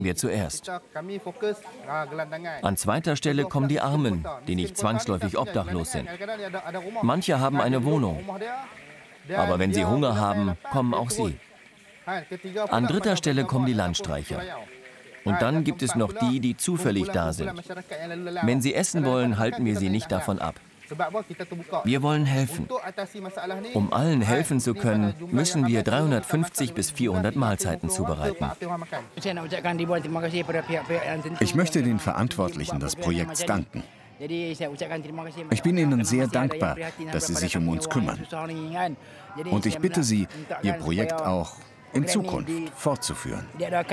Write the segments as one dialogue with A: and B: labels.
A: wir zuerst. An zweiter Stelle kommen die Armen, die nicht zwangsläufig obdachlos sind. Manche haben eine Wohnung, aber wenn sie Hunger haben, kommen auch sie. An dritter Stelle kommen die Landstreicher. Und dann gibt es noch die, die zufällig da sind. Wenn sie essen wollen, halten wir sie nicht davon ab. Wir wollen helfen. Um allen helfen zu können, müssen wir 350 bis 400 Mahlzeiten zubereiten.
B: Ich möchte den Verantwortlichen des Projekts danken. Ich bin ihnen sehr dankbar, dass sie sich um uns kümmern. Und ich bitte Sie, Ihr Projekt auch in Zukunft fortzuführen.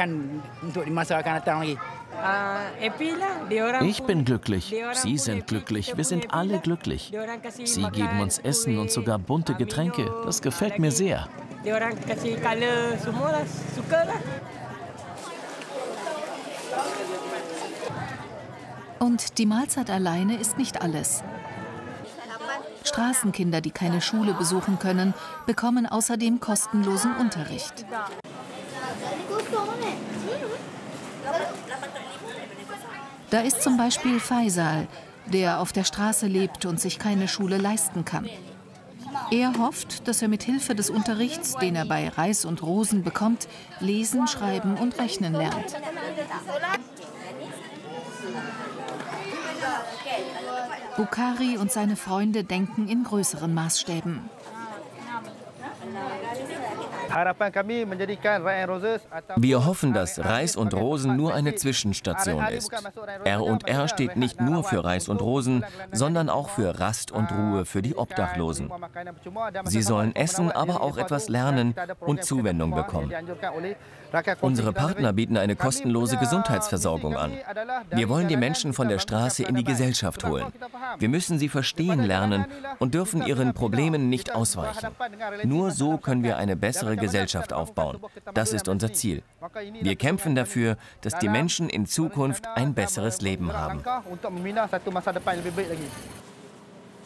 C: Ich bin glücklich, Sie sind glücklich, wir sind alle glücklich. Sie geben uns Essen und sogar bunte Getränke. Das gefällt mir sehr.
D: Und die Mahlzeit alleine ist nicht alles. Straßenkinder, die keine Schule besuchen können, bekommen außerdem kostenlosen Unterricht. Da ist zum Beispiel Faisal, der auf der Straße lebt und sich keine Schule leisten kann. Er hofft, dass er mit Hilfe des Unterrichts, den er bei Reis und Rosen bekommt, lesen, schreiben und rechnen lernt. Bukhari und seine Freunde denken in größeren Maßstäben.
A: Wir hoffen, dass Reis und Rosen nur eine Zwischenstation ist. R&R steht nicht nur für Reis und Rosen, sondern auch für Rast und Ruhe für die Obdachlosen. Sie sollen essen, aber auch etwas lernen und Zuwendung bekommen. Unsere Partner bieten eine kostenlose Gesundheitsversorgung an. Wir wollen die Menschen von der Straße in die Gesellschaft holen. Wir müssen sie verstehen lernen und dürfen ihren Problemen nicht ausweichen. Nur so können wir eine bessere Gesellschaft aufbauen. Das ist unser Ziel. Wir kämpfen dafür, dass die Menschen in Zukunft ein besseres Leben haben.